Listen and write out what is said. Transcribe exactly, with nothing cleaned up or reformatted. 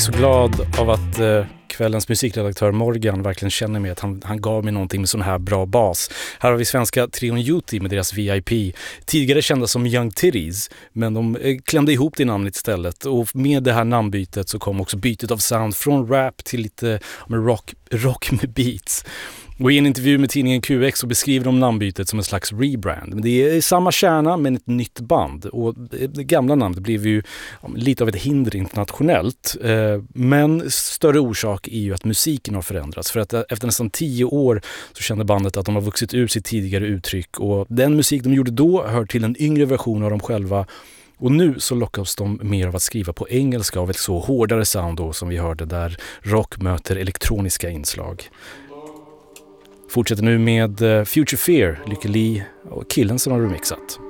Så glad av att eh, kvällens musikredaktör Morgan verkligen känner mig att han, han gav mig någonting med sån här bra bas. Här har vi svenska Trion Juti med deras V I P. Tidigare kända som Young Titties, men de eh, klämde ihop det namnet istället. Och med det här namnbytet så kom också bytet av sound från rap till lite med rock, rock med beats. Och i en intervju med tidningen Q X så beskriver de namnbytet som en slags rebrand. Men det är samma kärna men ett nytt band. Och det gamla namnet blev ju lite av ett hinder internationellt. Men större orsak är ju att musiken har förändrats. För att efter nästan tio år så kände bandet att de har vuxit ur sitt tidigare uttryck. Och den musik de gjorde då hör till en yngre version av dem själva. Och nu så lockas de mer av att skriva på engelska av ett så hårdare sound då, som vi hörde där rock möter elektroniska inslag. Fortsätter nu med Future Fear, Lykke Li och killen som har remixat.